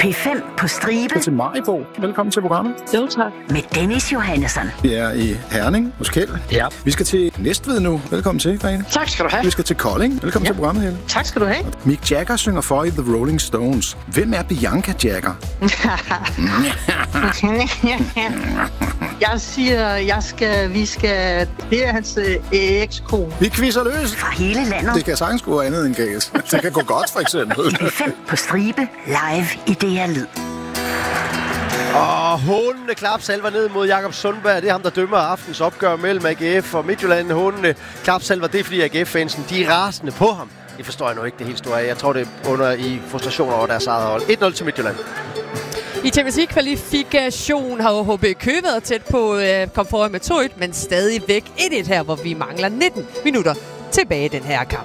P5 på stribe. Til Maribo. Velkommen til programmet. Jo, tak. Med Dennis Johannesson. Vi er i Herning hos Kjeld. Ja. Vi skal til Næstved nu. Velkommen til, Grete. Tak skal du have. Vi skal til Kolding. Velkommen til programmet, Helle. Tak skal du have. Mick Jagger synger for i The Rolling Stones. Hvem er Bianca Jagger? Jeg siger, vi skal... Det er hans ekskone. Vi quizzer løs. Fra hele landet. Det kan sagtens gå andet end gas. Det kan gå godt, for eksempel. P5 på stribe. Live i DR Lyd. Og hånende klapsalver ned mod Jakob Sundberg. Det er ham, der dømmer aftens opgør mellem AGF og Midtjylland. Hånende klapsalver, det er fordi AGF-fansen, de er rasende på ham. Det forstår jeg nu ikke det helt store. Jeg tror, det under i frustration over deres eget hold. 1-0 til Midtjylland. I Champions League-kvalifikation har HB Køge været tæt på at komme foran med 2-1, men stadigvæk 1-1 her, hvor vi mangler 19 minutter tilbage i den her kamp.